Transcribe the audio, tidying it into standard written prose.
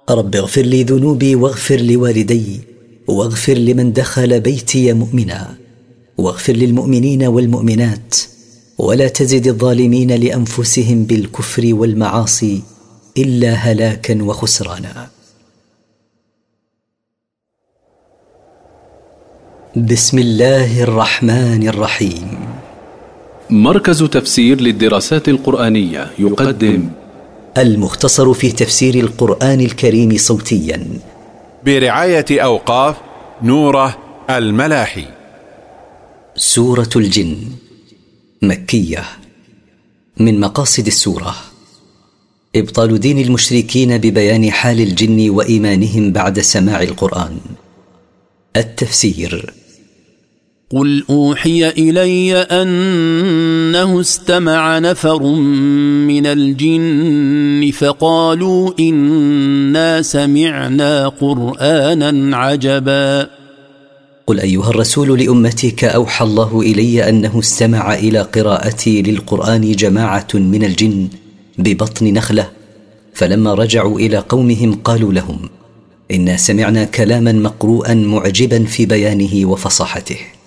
رب اغفر لي ذنوبي واغفر لوالدي واغفر لمن دخل بيتي مؤمنا واغفر للمؤمنين والمؤمنات ولا تزد الظالمين لأنفسهم بالكفر والمعاصي إلا هلاكا وخسرانا. بسم الله الرحمن الرحيم. مركز تفسير للدراسات القرآنية يقدم المختصر في تفسير القرآن الكريم صوتيا برعاية أوقاف نوره الملاحي. سورة الجن مكية. من مقاصد السورة إبطال دين المشركين ببيان حال الجن وإيمانهم بعد سماع القرآن. التفسير: قل أوحي إلي أنه استمع نفر من الجن فقالوا إنا سمعنا قرآنا عجبا. قل أيها الرسول لأمتك أوحى الله إلي أنه استمع إلى قراءتي للقرآن جماعة من الجن ببطن نخلة، فلما رجعوا إلى قومهم قالوا لهم إنا سمعنا كلاما مقروءا معجبا في بيانه وفصاحته.